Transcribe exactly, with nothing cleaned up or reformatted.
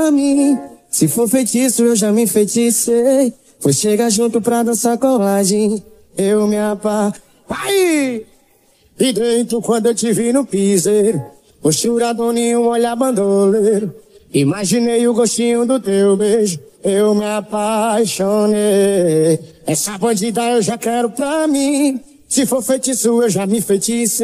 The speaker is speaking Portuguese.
mim. Se for feitiço, eu já me enfeiticei. Foi chegar junto pra dançar colagem. Eu me apa... Pai! E dentro quando eu te vi no piseiro, posturado em um olhar bandoleiro, imaginei o gostinho do teu beijo. Eu me apaixonei. Essa bandida eu já quero pra mim. Se for feitiço, eu já me enfeiticei.